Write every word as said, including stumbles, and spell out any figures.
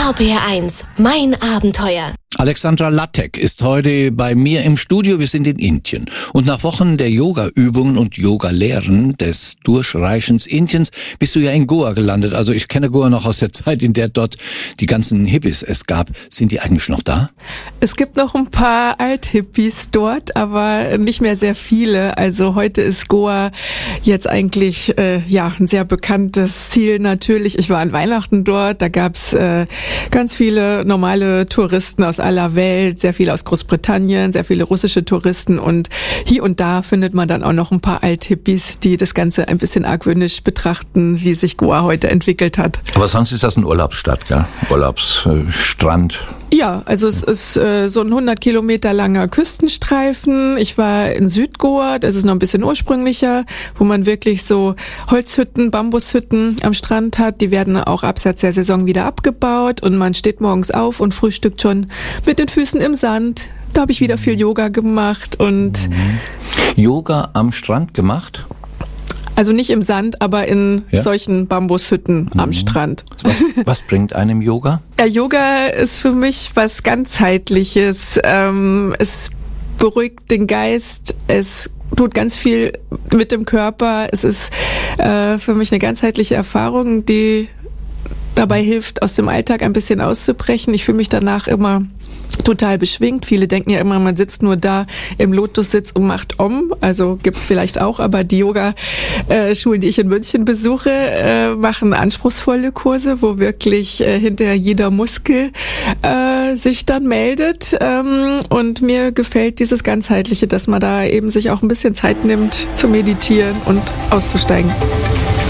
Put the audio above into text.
R B R eins, mein Abenteuer. Alexandra Lattek ist heute bei mir im Studio. Wir sind in Indien. Und nach Wochen der Yoga-Übungen und Yoga-Lehren des Durchreichens Indiens bist du ja in Goa gelandet. Also ich kenne Goa noch aus der Zeit, in der dort die ganzen Hippies es gab. Sind die eigentlich noch da? Es gibt noch ein paar Alt-Hippies dort, aber nicht mehr sehr viele. Also heute ist Goa jetzt eigentlich äh, ja ein sehr bekanntes Ziel natürlich. Ich war an Weihnachten dort, da gab's äh, ganz viele normale Touristen aus aller Welt, sehr viele aus Großbritannien, sehr viele russische Touristen und hier und da findet man dann auch noch ein paar Alt-Hippies, die das Ganze ein bisschen argwöhnisch betrachten, wie sich Goa heute entwickelt hat. Aber sonst ist das eine Urlaubsstadt, gell? Urlaubsstrand. Ja, also es ist äh, so ein hundert Kilometer langer Küstenstreifen. Ich war in Südgoa, das ist noch ein bisschen ursprünglicher, wo man wirklich so Holzhütten, Bambushütten am Strand hat. Die werden auch abseits der Saison wieder abgebaut und man steht morgens auf und frühstückt schon mit den Füßen im Sand. Da habe ich wieder viel Yoga gemacht und Mhm. Yoga am Strand gemacht? also nicht im Sand, aber in Ja? solchen Bambushütten Mhm. am Strand. Was, was bringt einem Yoga? Ja, Yoga ist für mich was ganzheitliches. Ähm, es beruhigt den Geist, es tut ganz viel mit dem Körper. Es ist äh, für mich eine ganzheitliche Erfahrung, die dabei hilft, aus dem Alltag ein bisschen auszubrechen. Ich fühle mich danach immer total beschwingt. Viele denken ja immer, man sitzt nur da im Lotussitz und macht Om. Also gibt's vielleicht auch, aber die Yoga-Schulen, die ich in München besuche, äh, machen anspruchsvolle Kurse, wo wirklich äh, hinterher jeder Muskel äh, sich dann meldet. Ähm, und mir gefällt dieses Ganzheitliche, dass man da eben sich auch ein bisschen Zeit nimmt zu meditieren und auszusteigen.